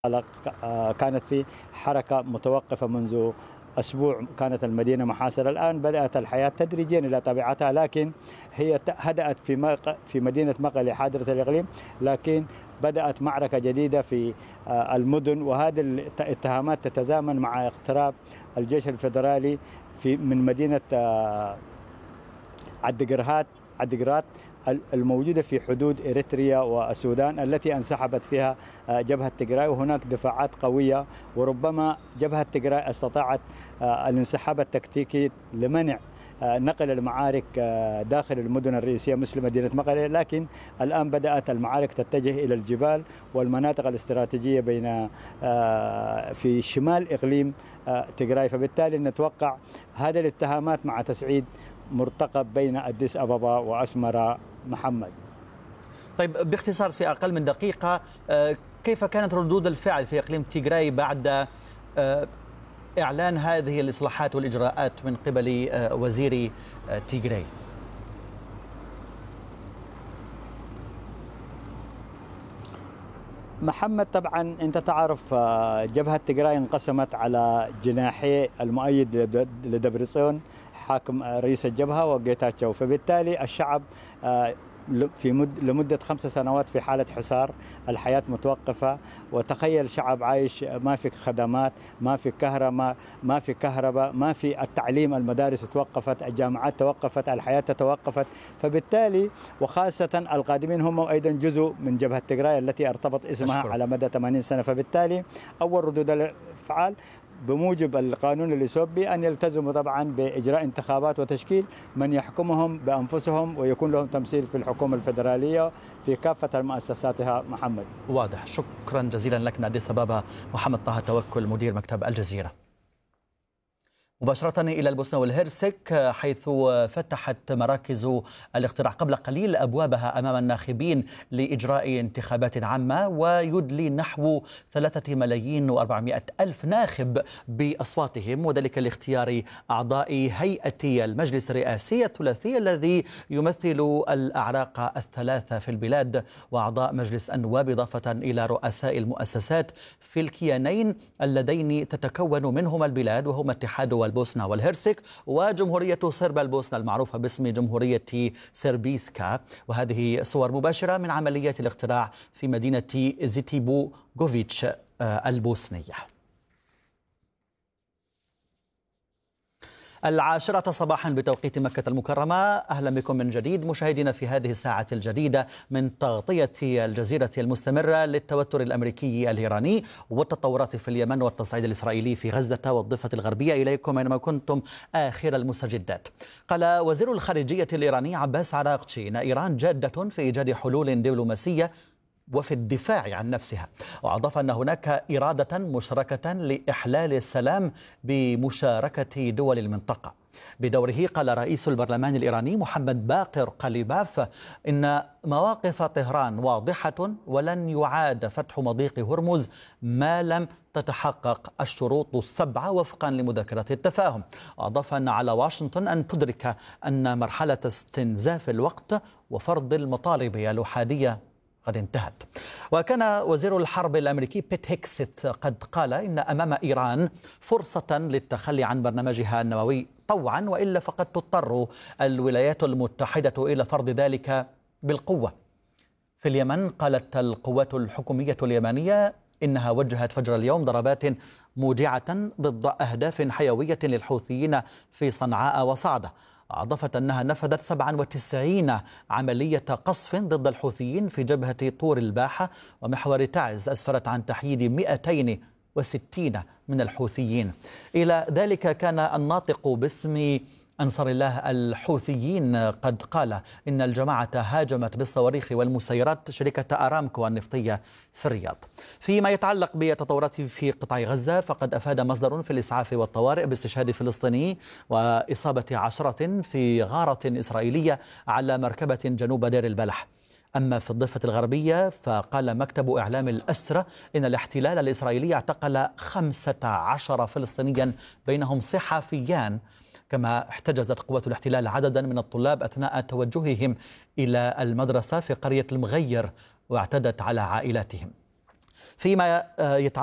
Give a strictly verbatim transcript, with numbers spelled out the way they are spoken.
كانت في حركة متوقفة منذ أسبوع. كانت المدينة محاصرة، الآن بدأت الحياة تدريجيا إلى طبيعتها، لكن هي هدأت في مق... في مدينة مقلي حاضرة الإقليم، لكن بدأت معركة جديدة في المدن، وهذه الاتهامات تتزامن مع اقتراب الجيش الفيدرالي في من مدينة عدقرهات عدقرات الموجودة في حدود إريتريا والسودان التي انسحبت فيها جبهة تيغراي، وهناك دفاعات قوية، وربما جبهة تيغراي استطاعت الانسحاب التكتيكي لمنع نقل المعارك داخل المدن الرئيسية مثل مدينة مقلي، لكن الآن بدأت المعارك تتجه إلى الجبال والمناطق الاستراتيجية بين في شمال إقليم تيغراي، فبالتالي نتوقع هذه الاتهامات مع تسعيد مرتقب بين أديس أبابا وأسمرة. محمد. طيب باختصار في أقل من دقيقة، كيف كانت ردود الفعل في إقليم تيغراي بعد إعلان هذه الإصلاحات والإجراءات من قبل وزير تيغراي؟ محمد، طبعا أنت تعرف جبهة تيغراي انقسمت على جناحي المؤيد لدبرسون حاكم رئيس الجبهة وجيتاتشو، فبالتالي الشعب في مد لمدة خمس سنوات في حالة حصار، الحياة متوقفة، وتخيل شعب عايش ما في خدمات، ما في كهرباء، ما في كهرباء، ما في التعليم، المدارس توقفت، الجامعات توقفت، الحياة توقفت، فبالتالي وخاصة القادمين هم أيضا جزء من جبهة تيغراي التي ارتبط اسمها أشكرك. على مدى ثمانين سنة، فبالتالي أول ردود الأفعال بموجب القانون الإثيوبي أن يلتزموا طبعا بإجراء انتخابات وتشكيل من يحكمهم بأنفسهم ويكون لهم تمثيل في الحكومة الفيدرالية في كافة مؤسساتها. محمد. واضح، شكرا جزيلا لك من أديس أبابا محمد طه توكل مدير مكتب الجزيرة. مباشرة إلى البوسنة والهرسك، حيث فتحت مراكز الاقتراع قبل قليل أبوابها أمام الناخبين لإجراء انتخابات عامة، ويدلي نحو ثلاثة ملايين وأربعمائة ألف ناخب بأصواتهم، وذلك لاختيار أعضاء هيئة المجلس الرئاسي الثلاثي الذي يمثل الأعراق الثلاثة في البلاد، وأعضاء مجلس النواب، إضافة إلى رؤساء المؤسسات في الكيانين اللذين تتكون منهما البلاد، وهما اتحاد البوسنة والهرسك وجمهورية صرب البوسنة المعروفة باسم جمهورية سربيسكا. وهذه صور مباشرة من عمليات الاقتراع في مدينة زيتيبو غوفيتش البوسنية. العاشرة صباحا بتوقيت مكة المكرمة، أهلا بكم من جديد مشاهدينا في هذه الساعة الجديدة من تغطية الجزيرة المستمرة للتوتر الأمريكي الإيراني والتطورات في اليمن والتصعيد الإسرائيلي في غزة والضفة الغربية. إليكم أينما كنتم آخر المستجدات. قال وزير الخارجية الإيراني عباس عراقچي إن إيران جادة في إيجاد حلول دبلوماسية وفي الدفاع عن نفسها، وأضاف أن هناك إرادة مشتركة لإحلال السلام بمشاركة دول المنطقة. بدوره قال رئيس البرلمان الإيراني محمد باقر قليباف إن مواقف طهران واضحة ولن يعاد فتح مضيق هرمز ما لم تتحقق الشروط السبعة وفقا لمذكرة التفاهم. وأضاف أن على واشنطن أن تدرك أن مرحلة استنزاف الوقت وفرض المطالب الأحادية قد انتهت. وكان وزير الحرب الأمريكي بيت هيكسيت قد قال إن أمام إيران فرصة للتخلي عن برنامجها النووي طوعا، وإلا فقد تضطر الولايات المتحدة إلى فرض ذلك بالقوة. في اليمن قالت القوات الحكومية اليمنية إنها وجهت فجر اليوم ضربات موجعة ضد أهداف حيوية للحوثيين في صنعاء وصعدة. أضافت أنها نفذت سبعة وتسعين عملية قصف ضد الحوثيين في جبهة طور الباحة ومحور تعز، أسفرت عن تحييد مئتين وستين من الحوثيين. إلى ذلك كان الناطق باسم أنصار الله الحوثيين قد قال إن الجماعة هاجمت بالصواريخ والمسيرات شركة أرامكو النفطية في الرياض. فيما يتعلق بالتطورات في قطاع غزة، فقد أفاد مصدر في الإسعاف والطوارئ باستشهاد فلسطيني وإصابة عشرة في غارة إسرائيلية على مركبة جنوب دير البلح. أما في الضفة الغربية فقال مكتب إعلام الأسرة إن الاحتلال الإسرائيلي اعتقل خمسة عشر فلسطينيا بينهم صحفيان، كما احتجزت قوات الاحتلال عددا من الطلاب أثناء توجههم إلى المدرسة في قرية المغير واعتدت على عائلاتهم. فيما يتعلق